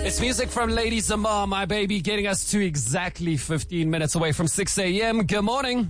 It's music from Lady Zamar, My Baby, getting us to exactly 15 minutes away from 6 a.m. Good morning.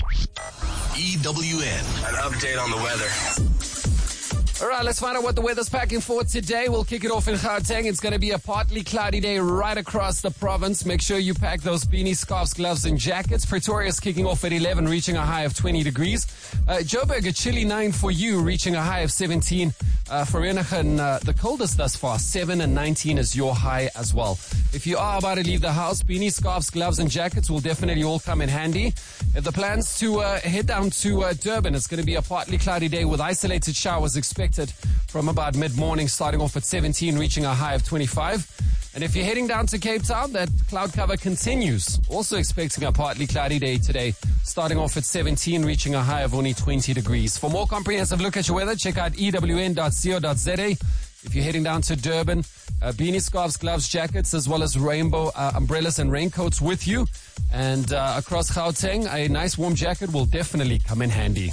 EWN. An update on the weather. All right, let's find out what the weather's packing for today. We'll kick it off in Gauteng. It's going to be a partly cloudy day right across the province. Make sure you pack those beanies, scarves, gloves, and jackets. Pretoria's kicking off at 11, reaching a high of 20 degrees. Joburg, a chilly 9 for you, reaching a high of 17. For Vereeniging, the coldest thus far, 7 and 19 is your high as well. If you are about to leave the house, beanies, scarves, gloves, and jackets will definitely all come in handy. If the plans to head down to Durban, it's going to be a partly cloudy day with isolated showers expected from about mid-morning, starting off at 17, reaching a high of 25. And if you're heading down to Cape Town, that cloud cover continues. Also expecting a partly cloudy day today, starting off at 17, reaching a high of only 20 degrees. For more comprehensive look at your weather, check out ewn.co.za. If you're heading down to Durban, beanie, scarves, gloves, jackets, as well as rainbow umbrellas and raincoats with you. And across Gauteng, a nice warm jacket will definitely come in handy.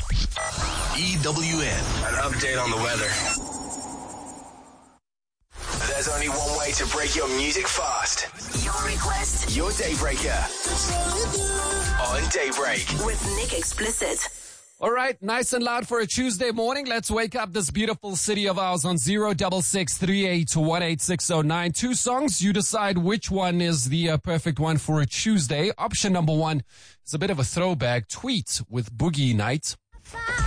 EWN. An update on the weather. There's only one way to break your music fast. Your request. Your Daybreaker. On Daybreak. With Nick Explicit. All right, nice and loud for a Tuesday morning. Let's wake up this beautiful city of ours on 06638186009. 2 songs. You decide which one is the perfect one for a Tuesday. Option number 1 is a bit of a throwback. Tweet with Boogie Night.